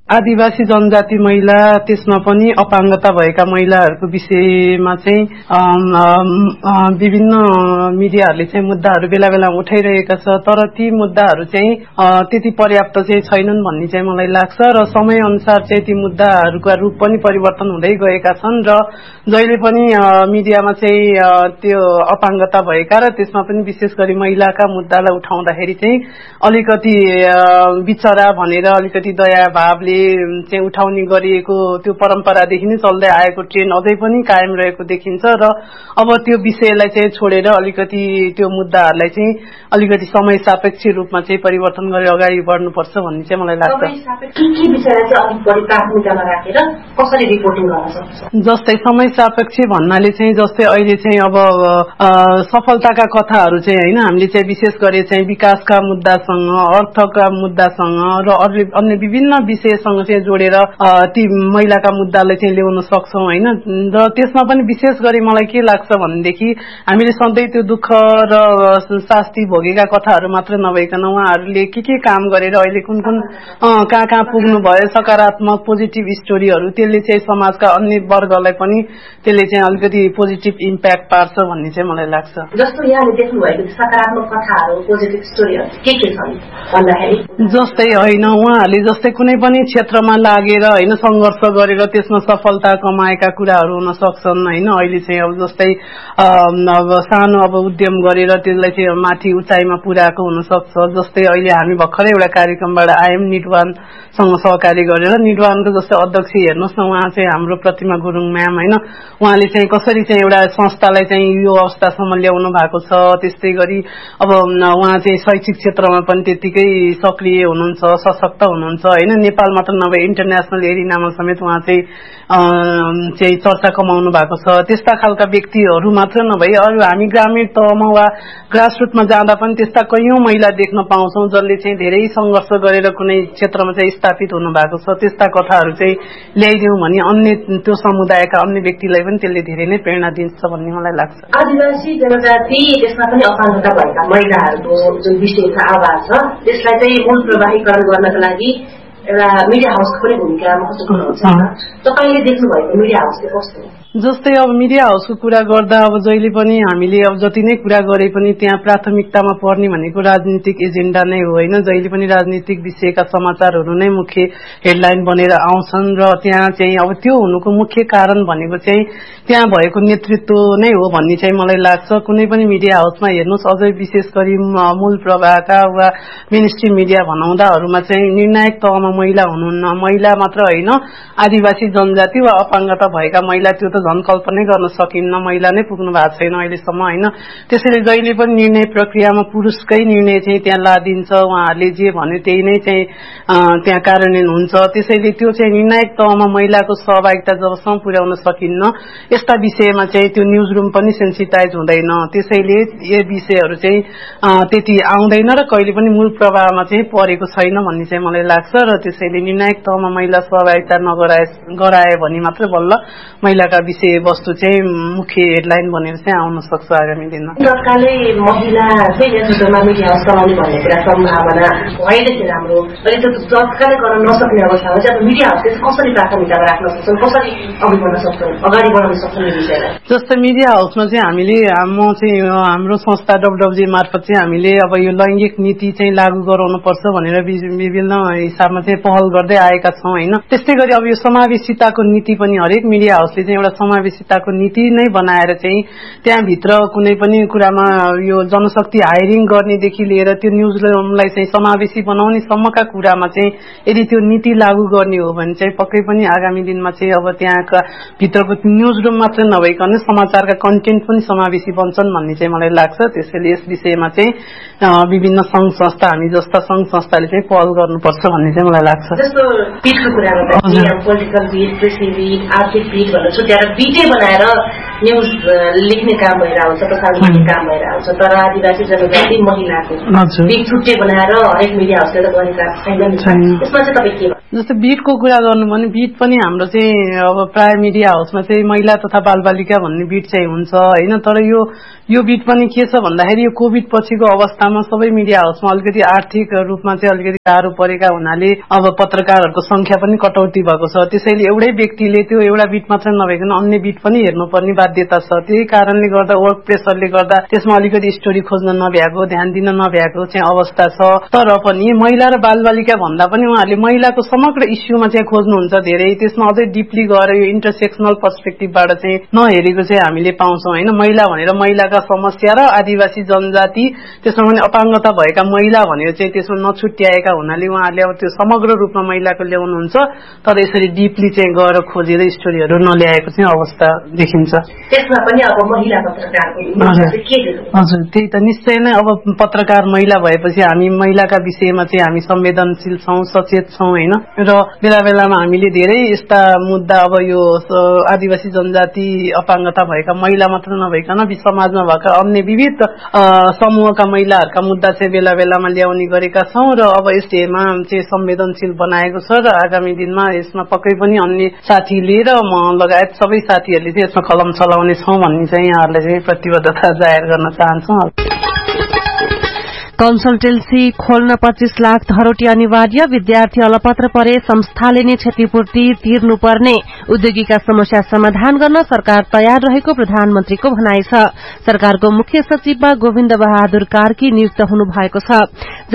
आदिवासी जनजाति महिला त्यसमा पनि अपाङ्गता भएका महिलाहरूको विषयमा चाहिँ विभिन्न मिडियाहरूले चाहिँ मुद्दाहरू बेला बेला उठाइरहेका छ, तर ती मुद्दाहरू चाहिँ त्यति पर्याप्त चाहिँ छैनन् भन्ने चाहिँ मलाई लाग्छ र समय अनुसार चाहिँ ती मुद्दाहरूका रूप पनि परिवर्तन हुँदै गएका छन् र जहिले पनि मिडियामा चाहिँ त्यो अपाङ्गता भएका र त्यसमा पनि विशेष गरी महिलाका मुद्दालाई उठाउँदाखेरि चाहिँ अलिकति बिचरा भनेर अलिकति दया भावले चाहिँ उठाउने गरिएको त्यो परम्परादेखि नै चल्दै आएको ट्रेन्ड अझै पनि कायम रहेको देखिन्छ र अब त्यो विषयलाई चाहिँ छोडेर अलिकति त्यो मुद्दाहरूलाई चाहिँ अलिकति समय सापेक्ष रूपमा चाहिँ परिवर्तन गरेर अगाडि बढ्नुपर्छ भन्ने चाहिँ मलाई लाग्छ। जस्तै समय सापेक्ष भन्नाले चाहिँ जस्तै अहिले चाहिँ अब सफलताका कथाहरू चाहिँ होइन हामीले चाहिँ विशेष गरी चाहिँ विकासका मुद्दासँग अर्थका मुद्दासँग र अन्य विभिन्न विषयसँग चाहिँ जोडेर ती महिलाका मुद्दालाई चाहिँ ल्याउन सक्छौं होइन। र त्यसमा पनि विशेष गरी मलाई के लाग्छ भनेदेखि हामीले सधैँ त्यो दुःख र शास्ति भोगेका कथाहरू मात्र नभइकन उहाँहरूले के काम गरेर अहिले कुन कुन कहाँ पुग्नु भयो सकारात्मक पोजिटिभ स्टोरीहरू त्यसले चाहिँ समाजका अन्य वर्गलाई पनि त्यसले चाहिँ अलिकति पोजिटिभ इम्प्याक्ट पार्छ भन्ने चाहिँ मलाई लाग्छ। जस्तो यहाँले देख्नु भएको सकारात्मक कथाहरू पोजिटिभ स्टोरीहरू के छन् भन्दाखेरि जस्तै होइन उहाँहरूले जस्तै कुनै पनि क्षेत्रमा लागेर होइन सङ्घर्ष गरेर त्यसमा सफलता कमाएका कुराहरू हुन सक्छन् होइन। अहिले चाहिँ अब जस्तै अब सानो अब उद्यम गरेर त्यसलाई चाहिँ माथि उचाइमा पुर्याएको हुन सक्छ। जस्तै अहिले हामी भर्खरै एउटा कार्यक्रमबाट आयौं निडवानसँग सहकारी गरेर निडवानको जस्तै अध्यक्ष हेर्नुहोस् न उहाँ चाहिँ हाम्रो प्रतिमा गुरुङ म्याम होइन। उहाँले चाहिँ कसरी चाहिँ एउटा संस्थालाई चाहिँ यो अवस्थासम्म ल्याउनु भएको छ। त्यस्तै गरी अब उहाँ चाहिँ शैक्षिक क्षेत्रमा पनि त्यतिकै सक्रिय हुनुहुन्छ सशक्त हुनुहुन्छ होइन। नेपाल मात्र नभए इन्टरनेशनल एरिनामा समेत उहाँ चाहिँ चर्चा कमाउनु भएको छ। त्यस्ता खालका व्यक्तिहरू मात्र नभई अरू हामी ग्रामीण तहमा वा ग्रासरुटमा जाँदा पनि त्यस्ता कैयौं महिला देख्न पाउँछौं जसले चाहिँ धेरै संघर्ष गरेर कुनै क्षेत्रमा चाहिँ स्थापित हुनु भएको छ। त्यस्ता कथाहरू चाहिँ ल्याइदिउँ भने अन्य त्यो समुदायका अन्य व्यक्तिलाई पनि त्यसले धेरै नै प्रेरणा दिन्छ भन्ने मलाई लाग्छ। आदिवासी जनजाति त्यसमा पनि अपाङ्गता भएका महिलाहरूको जुन विषयको आवाज छ त्यसलाई चाहिँ मूल प्रवाहीकरण गर्नका लागि एउटा मिडिया हाउसको पनि भूमिका महत्त्वपूर्ण हुन्छ। तपाईले देख्नु भएको मिडिया हाउस चाहिँ कस्तो हो? जस्तै अब मिडिया हाउसको कुरा गर्दा अब जहिले पनि हामीले अब जति नै कुरा गरे पनि त्यहाँ प्राथमिकतामा पर्ने भनेको राजनीतिक एजेन्डा नै हो होइन। जहिले पनि राजनीतिक विषयका समाचारहरू नै मुख्य हेडलाइन बनेर आउँछन् र त्यहाँ चाहिँ अब त्यो हुनुको मुख्य कारण भनेको चाहिँ त्यहाँ भएको नेतृत्व नै हो भन्ने चाहिँ मलाई लाग्छ। कुनै पनि मिडिया हाउसमा हेर्नुहोस् अझै विशेष गरी मूल प्रभावका वा मेनस्ट्रिम मिडिया भनाउँदाहरूमा चाहिँ निर्णायक तहमा महिला हुनुहुन्न। महिला मात्र होइन आदिवासी जनजाति वा अपाङ्गता भएका महिला त्यो त झन् कल्पनै गर्न सकिन्न। महिला नै पुग्नु भएको छैन अहिलेसम्म होइन। त्यसैले जहिले पनि निर्णय प्रक्रियामा पुरुषकै निर्णय चाहिँ त्यहाँ लादिन्छ। उहाँहरूले जे भन्यो त्यही नै चाहिँ त्यहाँ कार्यान्वयन हुन्छ। त्यसैले त्यो चाहिँ निर्णायक तहमा महिलाको सहभागिता जबसम्म पुर्याउन सकिन्न यस्ता विषयमा चाहिँ त्यो न्युज रुम पनि सेन्सिटाइज हुँदैन। त्यसैले यो विषयहरू चाहिँ त्यति आउँदैन र कहिले पनि मूल प्रभावमा चाहिँ परेको छैन भन्ने चाहिँ मलाई लाग्छ। र त्यसैले निर्णायक तहमा महिला सहभागिता गराए भने मात्र बल्ल महिलाका विषय वस्तु चाहिँ मुख्य हेडलाइन बनेर चाहिँ आउन सक्छ आगामी दिनमा। सरकारले महिला चाहिँ नेतृत्वमा मिडिया हाउस चलाउने भन्ने कुरा सम्भावना भएदेखि हाम्रो अहिले त्यो सरकारले गर्न नसक्ने अवस्थामा चाहिँ मिडिया हाउसले कसरी प्राथमिकतामा राख्न सक्छन् कसरी अगाडि बढाउन सक्छन् यो विषयलाई? जस्तै मिडिया हाउसमा चाहिँ हामीले म चाहिँ हाम्रो संस्था डब्ल्युडब्ल्युजी मार्फत चाहिँ हामीले अब यो लैङ्गिक नीति चाहिँ लागू गराउनु पर्छ भनेर विभिन्न हिसाबमा चाहिँ पहल गर्दै आएका छौं होइन। त्यस्तै गरी अब यो समावेशिताको नीति पनि हरेक मिडिया हाउसले चाहिँ एउटा समावेशिताको नीति नै बनाएर चाहिँ त्यहाँभित्र कुनै पनि कुरामा यो जनशक्ति हायरिङ गर्नेदेखि लिएर त्यो न्युज रुमलाई चाहिँ समावेशी बनाउने सम्मका कुरामा चाहिँ यदि त्यो नीति लागू गर्ने हो भने चाहिँ पक्कै पनि आगामी दिनमा चाहिँ अब त्यहाँका भित्रको न्युज रुम मात्र नभइकन समाचारका कन्टेन्ट पनि समावेशी बन्छन् भन्ने चाहिँ मलाई लाग्छ। त्यसैले यस विषयमा चाहिँ विभिन्न संघ संस्था हामी जस्ता संघ संस्थाले चाहिँ पहल गर्नुपर्छ भन्ने चाहिँ मलाई लाग्छ। जस्तो पिटको कुरा गर्दा पोलिटिकल बिट कृषि बिट आर्थिक बिट भनेर छुट्याएर बिटै बनाएर न्यूज लेख्ने काम भइरहेको छ, प्रसारण गर्ने काम भइरहेको छ, तर आदिवासी जनजाति महिलाको बिट छुट्टे बनाएर हरेक मिडिया हाउसले त गरेका छैन। यसमा चाहिँ तपाईँ के? जस्तै बिटको कुरा गर्नु भने बिट पनि हाम्रो चाहिँ अब प्राय मिडिया हाउसमा चाहिँ महिला तथा बालबालिका भन्ने बिट चाहिँ हुन्छ होइन। तर यो बिट पनि के छ भन्दाखेरि यो कोभिड पछिको अवस्थामा सबै मिडिया हाउसमा अलिकति आर्थिक रूपमा चाहिँ अलिकति गाह्रो परेका हुनाले अब पत्रकारहरूको संख्या पनि कटौती भएको छ। त्यसैले एउटै व्यक्तिले त्यो एउटा बिट मात्र नभइकन अन्य बिट पनि हेर्नुपर्ने बाध्यता छ। त्यही कारणले गर्दा वर्क प्रेसरले गर्दा त्यसमा अलिकति स्टोरी खोज्न नभ्याएको, ध्यान दिन नभ्याएको चाहिँ अवस्था छ। तर पनि महिला र बालबालिका भन्दा पनि उहाँहरूले महिलाको समग्र इस्युमा चाहिँ खोज्नुहुन्छ धेरै। त्यसमा अझै डिपली गएर यो इन्टरसेक्सनल पर्सपेक्टिभबाट चाहिँ नहेरेको चाहिँ हामीले पाउँछौँ होइन। महिला भनेर महिलाका समस्या र आदिवासी जनजाति त्यसमा पनि अपाङ्गता भएका महिला भनेर चाहिँ त्यसमा नछुट्याएका हुनाले उहाँहरूले अब त्यो समग्र रूपमा महिलाको ल्याउनुहुन्छ, तर यसरी डिपली चाहिँ गएर खोजेर स्टोरीहरू नल्याएको चाहिँ अवस्था देखिन्छ। त्यसमा पनि अब महिला पत्रकारको के? हजुर, त्यही त निश्चय नै अब पत्रकार महिला भएपछि हामी महिलाका विषयमा चाहिँ हामी संवेदनशील छौँ, सचेत छौँ होइन। र बेला बेलामा हामीले धेरै यस्ता मुद्दा अब यो आदिवासी जनजाति अपाङ्गता भएका महिला मात्र नभइकन समाजमा भएका अन्य विविध समूहका महिलाहरूका मुद्दा चाहिँ बेला बेलामा ल्याउने गरेका छौँ र अब यसमा चाहिँ संवेदनशील बनाएको छ र आगामी दिनमा यसमा पक्कै पनि अन्य साथीले र म लगायत सबै साथीहरूले चाहिँ यसमा कलम चलाउने छौँ भन्ने चाहिँ यहाँहरूलाई चाहिँ प्रतिबद्धता जाहेर गर्न चाहन्छौँ। कन्सल्टेन्सी खोल्न 25 लाख धरोटी अनिवार्य, विद्यार्थी अलपत्र परे संस्थाले नै क्षतिपूर्ति तिर्नुपर्ने, उद्योगीका समस्या समाधान गर्न सरकार तयार रहेको प्रधानमन्त्रीको भनाइ छ। सरकारको मुख्य सचिवमा गोविन्द बहादुर कार्की नियुक्त हुनु भएको छ।